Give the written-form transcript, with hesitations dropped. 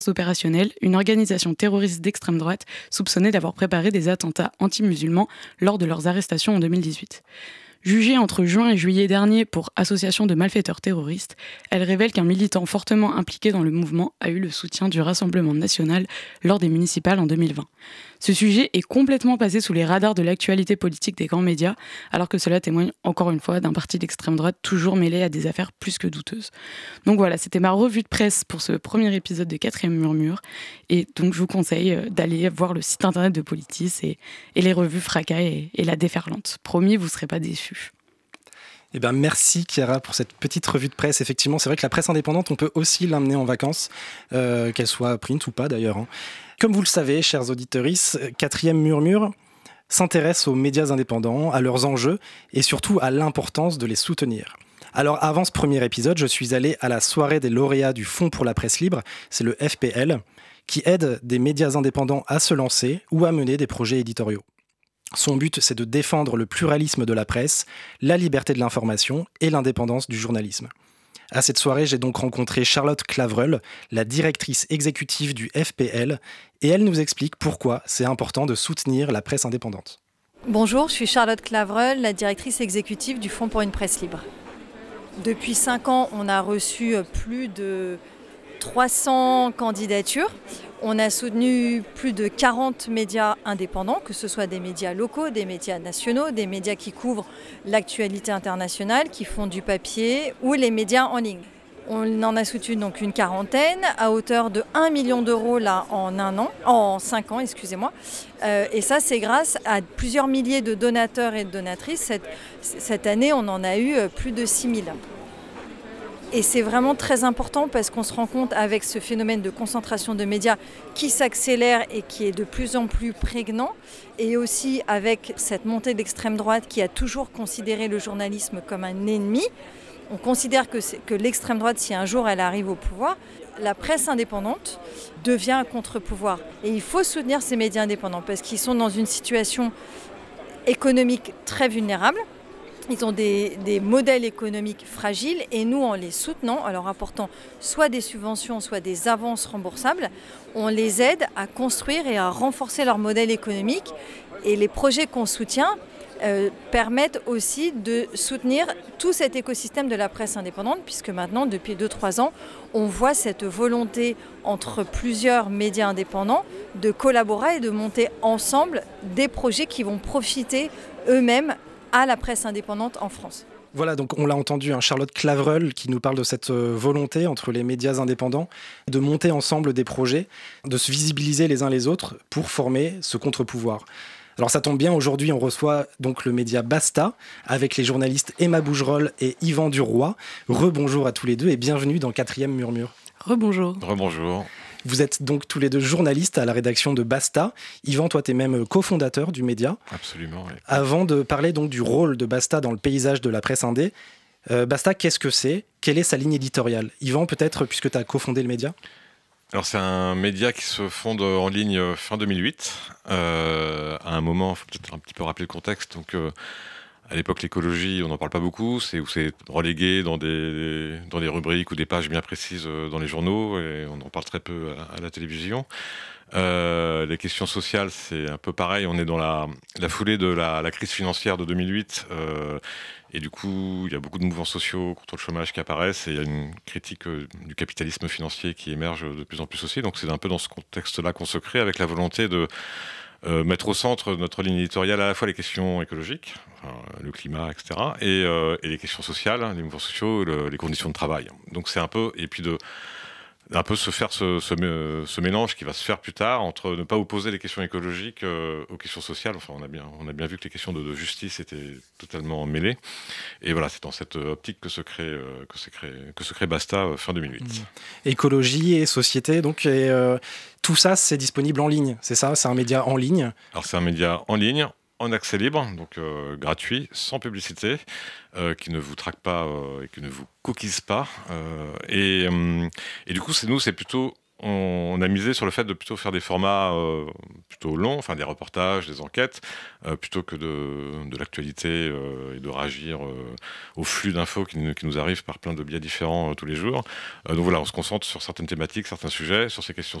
opérationnelle, une organisation terroriste d'extrême droite soupçonnée d'avoir préparé des attentats anti-musulmans lors de leurs arrestations en 2018. Jugée entre juin et juillet dernier pour association de malfaiteurs terroristes, elle révèle qu'un militant fortement impliqué dans le mouvement a eu le soutien du Rassemblement national lors des municipales en 2020. Ce sujet est complètement passé sous les radars de l'actualité politique des grands médias, alors que cela témoigne encore une fois d'un parti d'extrême droite toujours mêlé à des affaires plus que douteuses. Donc voilà, c'était ma revue de presse pour ce premier épisode de 4e Murmure, et donc je vous conseille d'aller voir le site internet de Politis et les revues Fracas et La Déferlante. Promis, vous ne serez pas déçus. Eh ben, merci Chiara pour cette petite revue de presse. Effectivement, c'est vrai que la presse indépendante, on peut aussi l'emmener en vacances, qu'elle soit print ou pas d'ailleurs. Comme vous le savez, chers auditeurs, 4e Murmure s'intéresse aux médias indépendants, à leurs enjeux et surtout à l'importance de les soutenir. Alors avant ce premier épisode, je suis allé à la soirée des lauréats du Fonds pour la presse libre, c'est le FPL, qui aide des médias indépendants à se lancer ou à mener des projets éditoriaux. Son but, c'est de défendre le pluralisme de la presse, la liberté de l'information et l'indépendance du journalisme. À cette soirée, j'ai donc rencontré Charlotte Clavreul, la directrice exécutive du FPL, et elle nous explique pourquoi c'est important de soutenir la presse indépendante. Bonjour, je suis Charlotte Clavreul, la directrice exécutive du Fonds pour une presse libre. Depuis 5 ans, on a reçu plus de 300 candidatures. On a soutenu plus de 40 médias indépendants, que ce soit des médias locaux, des médias nationaux, des médias qui couvrent l'actualité internationale, qui font du papier, ou les médias en ligne. On en a soutenu donc une quarantaine à hauteur de 1 million d'euros là, en 5 ans. Et ça, c'est grâce à plusieurs milliers de donateurs et de donatrices. Cette année, on en a eu plus de 6 000. Et c'est vraiment très important parce qu'on se rend compte avec ce phénomène de concentration de médias qui s'accélère et qui est de plus en plus prégnant, et aussi avec cette montée de l'extrême droite qui a toujours considéré le journalisme comme un ennemi. On considère que l'extrême droite, si un jour elle arrive au pouvoir, la presse indépendante devient un contre-pouvoir. Et il faut soutenir ces médias indépendants parce qu'ils sont dans une situation économique très vulnérable. Ils ont des modèles économiques fragiles et nous, en les soutenant, en leur apportant soit des subventions, soit des avances remboursables, on les aide à construire et à renforcer leur modèle économique. Et les projets qu'on soutient permettent aussi de soutenir tout cet écosystème de la presse indépendante, puisque maintenant, depuis 2-3 ans, on voit cette volonté entre plusieurs médias indépendants de collaborer et de monter ensemble des projets qui vont profiter eux-mêmes à la presse indépendante en France. Voilà, donc on l'a entendu, Charlotte Clavreul qui nous parle de cette volonté entre les médias indépendants de monter ensemble des projets, de se visibiliser les uns les autres pour former ce contre-pouvoir. Alors ça tombe bien, aujourd'hui on reçoit donc le média Basta avec les journalistes Emma Bougerolles et Yvan Duroy. Rebonjour à tous les deux et bienvenue dans 4e Murmure. Rebonjour. Rebonjour. Vous êtes donc tous les deux journalistes à la rédaction de Basta. Yvan, toi, tu es même cofondateur du média. Absolument, oui. Avant de parler donc du rôle de Basta dans le paysage de la presse indé, Basta, qu'est-ce que c'est ? Quelle est sa ligne éditoriale ? Yvan, peut-être, puisque tu as cofondé le média ? Alors, c'est un média qui se fonde en ligne fin 2008. À un moment, il faut peut-être un petit peu rappeler le contexte. Donc, à l'époque, l'écologie, on n'en parle pas beaucoup. C'est relégué dans des rubriques ou des pages bien précises dans les journaux. Et on en parle très peu à la télévision. Les questions sociales, c'est un peu pareil. On est dans la foulée de la crise financière de 2008. Et du coup, il y a beaucoup de mouvements sociaux contre le chômage qui apparaissent. Et il y a une critique du capitalisme financier qui émerge de plus en plus aussi. Donc c'est un peu dans ce contexte-là qu'on se crée, avec la volonté de mettre au centre de notre ligne éditoriale à la fois les questions écologiques, le climat, etc., et les questions sociales, les mouvements sociaux, les conditions de travail. Donc c'est un peu, et puis un peu se faire ce mélange qui va se faire plus tard entre ne pas opposer les questions écologiques aux questions sociales. Enfin, on a bien vu que les questions de justice étaient totalement mêlées. Et voilà, c'est dans cette optique que se crée Basta fin 2008. Écologie et société, donc tout ça, c'est disponible en ligne, c'est ça ? C'est un média en ligne ? Alors c'est un média en ligne, en accès libre, donc gratuit, sans publicité, qui ne vous traque pas et qui ne vous cookies pas. Et du coup, c'est plutôt on a misé sur le fait de plutôt faire des formats plutôt longs, enfin des reportages, des enquêtes, plutôt que de l'actualité et de réagir au flux d'infos qui nous arrivent par plein de biais différents tous les jours. Donc voilà, on se concentre sur certaines thématiques, certains sujets, sur ces questions